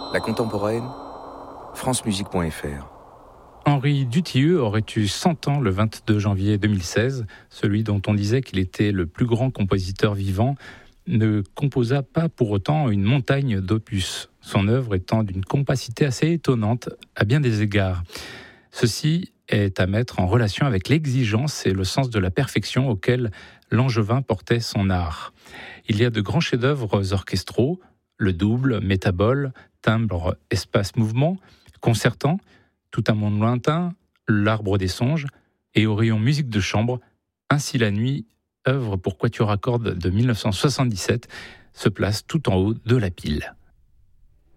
La contemporaine, francemusique.fr. Henri Dutilleux aurait eu 100 ans le 22 janvier 2016. Celui dont on disait qu'il était le plus grand compositeur vivant ne composa pas pour autant une montagne d'opus, son œuvre étant d'une compacité assez étonnante à bien des égards. Ceci est à mettre en relation avec l'exigence et le sens de la perfection auquel Langevin portait son art. Il y a de grands chefs-d'œuvre orchestraux, le double, métabole, timbre, espace, mouvement, concertant, Tout un monde lointain, L'Arbre des songes et au rayon musique de chambre, Ainsi la nuit, œuvre pour quatuor à cordes de 1977, se place tout en haut de la pile.